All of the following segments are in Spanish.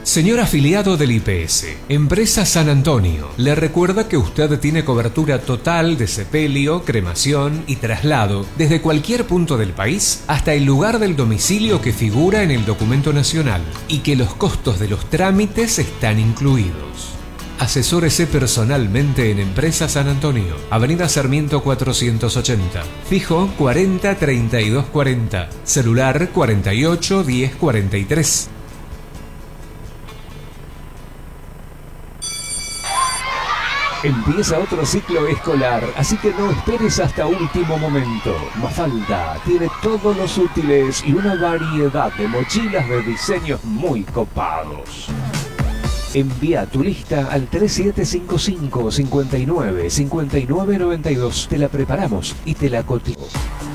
Señor afiliado del IPS, Empresa San Antonio, le recuerda que usted tiene cobertura total de sepelio, cremación y traslado desde cualquier punto del país hasta el lugar del domicilio que figura en el documento nacional y que los costos de los trámites están incluidos. Asesórese personalmente en Empresa San Antonio, Avenida Sarmiento 480, fijo 40 32 40, celular 48 10 43. Empieza otro ciclo escolar, así que no esperes hasta último momento. Mafalda tiene todos los útiles y una variedad de mochilas de diseños muy copados. Envía tu lista al 3755 59 59 92. Te la preparamos y te la cotizamos.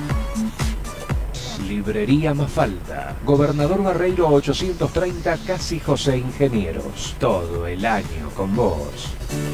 Librería Mafalda, Gobernador Barreiro 830, Casi José Ingenieros. Todo el año con vos.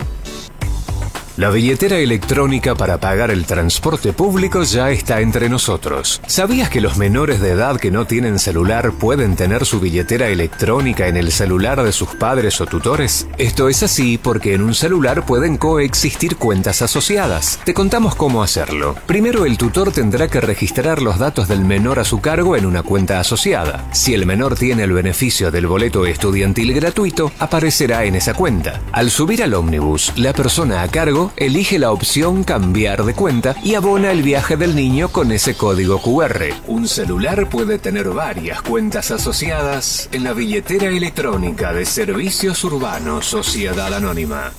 La billetera electrónica para pagar el transporte público ya está entre nosotros. ¿Sabías que los menores de edad que no tienen celular pueden tener su billetera electrónica en el celular de sus padres o tutores? Esto es así porque en un celular pueden coexistir cuentas asociadas. Te contamos cómo hacerlo. Primero, el tutor tendrá que registrar los datos del menor a su cargo en una cuenta asociada. Si el menor tiene el beneficio del boleto estudiantil gratuito, aparecerá en esa cuenta. Al subir al ómnibus, la persona a cargo elige la opción cambiar de cuenta y abona el viaje del niño con ese código QR. Un celular puede tener varias cuentas asociadas en la billetera electrónica de Servicios Urbanos Sociedad Anónima.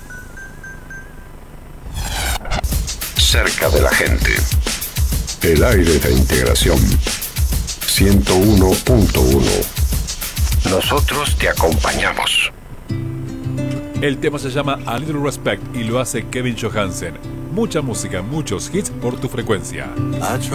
Cerca de la gente. El aire de integración. 101.1. Nosotros te acompañamos. El tema se llama A Little Respect y lo hace Kevin Johansen. Mucha música, muchos hits por tu frecuencia.